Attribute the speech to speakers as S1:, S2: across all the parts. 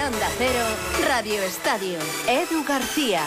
S1: Onda Cero, Radio Estadio. Edu García.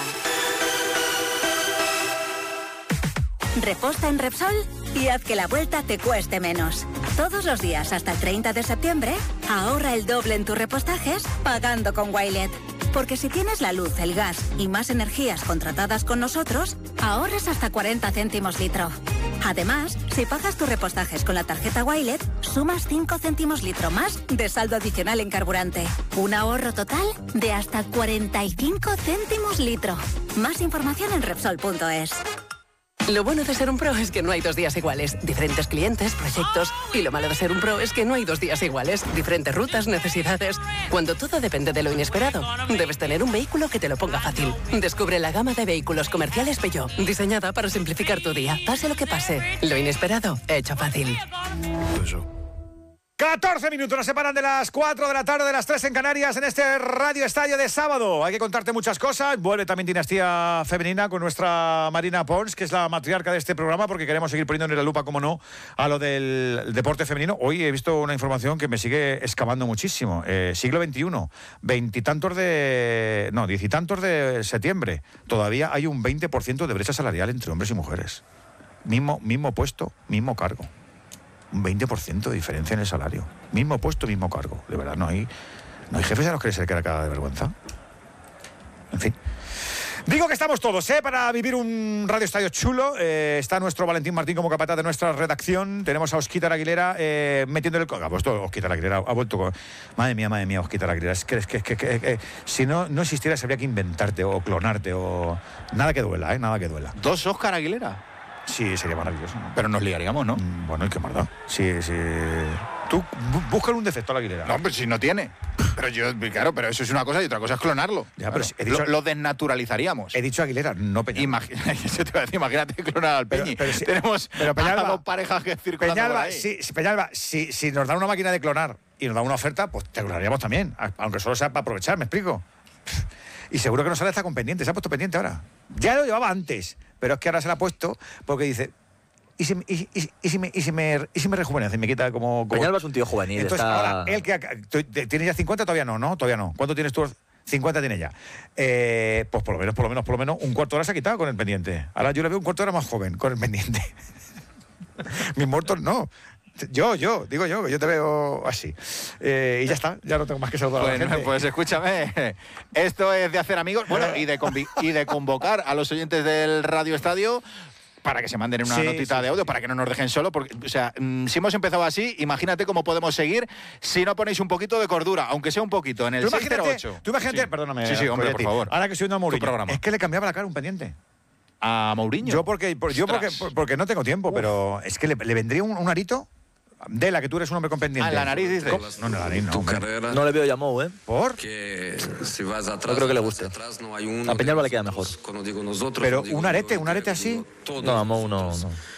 S1: Reposta en Repsol y haz que la vuelta te cueste menos. Todos los días hasta el 30 de septiembre, ahorra el doble en tus repostajes pagando con Wilet. Porque si tienes la luz, el gas y más energías contratadas con nosotros, ahorras hasta 40 céntimos litro. Además, si pagas tus repostajes con la tarjeta Wilet, sumas 5 céntimos litro más de saldo adicional en carburante. Un ahorro total de hasta 45 céntimos litro. Más información en Repsol.es.
S2: Lo bueno de ser un pro es que no hay 2 días iguales. Diferentes clientes, proyectos. Y lo malo de ser un pro es que no hay 2 días iguales. Diferentes rutas, necesidades. Cuando todo depende de lo inesperado, debes tener un vehículo que te lo ponga fácil. Descubre la gama de vehículos comerciales Peugeot, diseñada para simplificar tu día. Pase lo que pase, lo inesperado, hecho fácil.
S3: 14 minutos nos separan de las 4 de la tarde, de las 3 en Canarias, en este Radio Estadio de sábado. Hay que contarte muchas cosas. Vuelve también Dinastía Femenina con nuestra Marina Pons, que es la matriarca de este programa, porque queremos seguir poniéndole la lupa, como no, a lo del deporte femenino. Hoy he visto una información que me sigue excavando muchísimo. Siglo XXI, 10 y tantos de septiembre. Todavía hay un 20% de brecha salarial entre hombres y mujeres. Mismo puesto, mismo cargo. Un 20% de diferencia en el salario. Mismo puesto, mismo cargo. De verdad, no hay jefes a los que les queda cara de vergüenza. En fin. Digo que estamos todos, para vivir un Radio Estadio chulo. Está nuestro Valentín Martín como capataz de nuestra redacción. Tenemos a Óscar Aguilera metiéndole el... Ha puesto Óscar Aguilera, ha vuelto con... Madre mía, Óscar Aguilera. Es que si no existieras habría que inventarte o clonarte o... Nada que duela, nada que duela.
S4: 2 Óscar Aguilera.
S3: Sí, sería maravilloso, ¿no?
S4: Pero nos liaríamos, ¿no?
S3: Bueno, ¿y qué más da? Sí. Tú búscale un defecto a la Aguilera.
S4: No, pero si no tiene. Pero eso es una cosa y otra cosa es clonarlo.
S3: Ya,
S4: claro.
S3: pero
S4: lo desnaturalizaríamos.
S3: He dicho Aguilera, no Peñalba.
S4: Imagínate clonar al Peñi. Tenemos
S3: Peñalba,
S4: 2 parejas que circulan por ahí.
S3: Peñalba, si nos dan una máquina de clonar y nos dan una oferta, pues te clonaríamos también. Aunque solo sea para aprovechar, ¿me explico? Y seguro que no sale hasta con pendiente. Se ha puesto pendiente ahora. Ya lo llevaba antes, pero es que ahora se la ha puesto porque dice... ¿Y si me rejuvenece? Me quita como...
S5: Peñalba es un tío juvenil.
S3: Entonces, ahora, él que tiene ya 50, todavía no. ¿Cuánto tienes tú? 50 tiene ya. Pues por lo menos un cuarto de hora se ha quitado con el pendiente. Ahora yo le veo un cuarto de hora más joven con el pendiente. Mis muertos no. Yo te veo así. Y ya está, ya no tengo más que saludar a la gente.
S4: Pues escúchame, esto es de hacer amigos, bueno, y de convocar a los oyentes del Radio Estadio para que se manden una notita de audio, para que no nos dejen solo, porque, o sea, si hemos empezado así, imagínate cómo podemos seguir si no ponéis un poquito de cordura, aunque sea un poquito, en el 608.
S3: Tú imagínate, perdóname.
S4: Sí, hombre, por favor.
S3: Ahora que estoy viendo a Mourinho, es que le cambiaba la cara un pendiente.
S4: ¿A Mourinho?
S3: Yo porque no tengo tiempo, pero es que le vendría un arito... De la que tú eres un hombre con pendiente.
S4: En la nariz, dices.
S3: No, en la nariz, no.
S5: No le veo ya Mou,
S3: ¿Por?
S5: No creo que le guste. A Peñalba le queda mejor.
S3: Pero un arete así.
S5: No, a Mou no.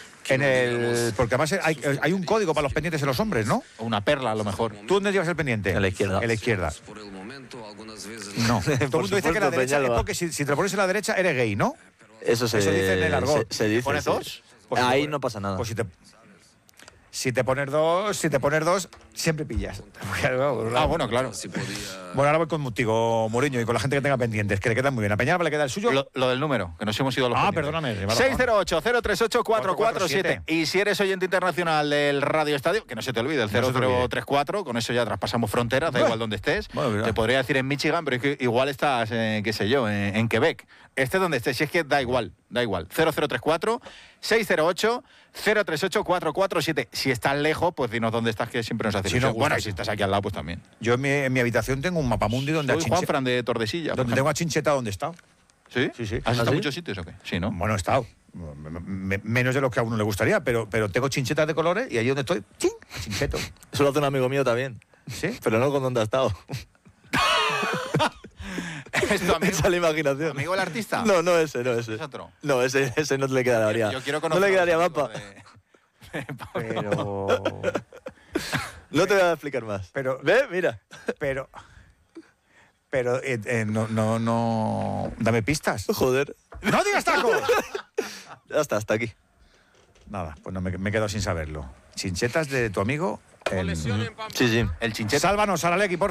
S3: Porque además hay un código para los pendientes en los hombres, ¿no?
S4: Una perla, a lo mejor.
S3: ¿Tú dónde llevas el pendiente?
S5: En la izquierda.
S3: En la izquierda. No. Todo el mundo dice que la derecha es porque si te lo pones en la derecha eres gay, ¿no?
S5: Eso dice
S3: en el argot.
S5: Se dice.
S4: ¿Pones 2?
S5: Ahí no pasa nada.
S3: Pues si te pones dos, siempre pillas.
S4: Bueno, claro.
S3: Bueno, ahora voy contigo, Mourinho, y con la gente que tenga pendientes, que le quedan muy bien. A Peñalba le queda el suyo.
S4: Lo del número, que nos hemos ido a los
S3: perdóname.
S4: 608-038-447. Y si eres oyente internacional del Radio Estadio, que no se te olvide, el 0034, con eso ya traspasamos fronteras, da igual donde estés. Te podría decir en Michigan, pero es que igual estás, qué sé yo, en Quebec. Estés donde estés, si es que da igual. 0034 608 038 447. Si estás lejos, pues dinos dónde estás, que siempre nos hace ilusión. Bueno, si estás aquí al lado, pues también.
S3: Yo en mi habitación tengo un mapamundi donde
S4: Soy Juanfran de Tordesillas.
S3: Donde tengo a Chincheta donde he estado.
S4: ¿Sí?
S3: Sí.
S4: ¿Has estado en muchos sitios o qué? Sí, ¿no?
S3: Bueno, he estado. Menos de lo que a uno le gustaría, pero tengo chinchetas de colores y allí donde estoy, ¡ching! Chincheto.
S5: Eso lo hace un amigo mío también.
S3: ¿Sí?
S5: Pero no con donde ha estado.
S4: ¿Es tu amigo?
S5: Esa es la imaginación.
S4: ¿Amigo el artista?
S5: No, ese.
S4: ¿Es otro?
S5: No, ese no le quedaría.
S4: Yo quiero conocer.
S5: No le quedaría mapa.
S3: Pero...
S5: No te voy a explicar más.
S3: Pero...
S5: ¿Ve? Mira.
S3: Pero no... Dame pistas.
S5: Joder.
S3: ¡No digas taco!
S5: Ya está, hasta aquí.
S3: Nada, pues no me he quedado sin saberlo. Chinchetas de tu amigo...
S5: Sí.
S4: El Chincheta.
S3: Sálvanos, Aralegui, por